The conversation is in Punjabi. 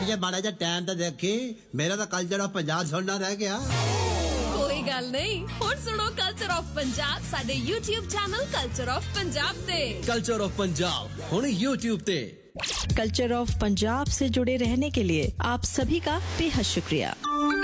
ਜੇ ਮਾੜਾ ਜਿਹਾ ਟਾਈਮ ਤਾਂ ਦੇਖੀ, ਮੇਰਾ ਤਾਂ ਕਲਚਰ ਆਫ ਪੰਜਾਬ ਸੁਣਨਾ ਰਹਿ ਗਿਆ। ਕੋਈ ਗੱਲ ਨਹੀਂ, ਹੁਣ ਸੁਣੋ ਕਲਚਰ ਆਫ ਪੰਜਾਬ ਸਾਡੇ YouTube channel culture of Punjab ਤੇ। कल्चर ऑफ पंजाब हुण YouTube ते। कल्चर ऑफ पंजाब से जुड़े रहने के लिए आप सभी का बेहद शुक्रिया।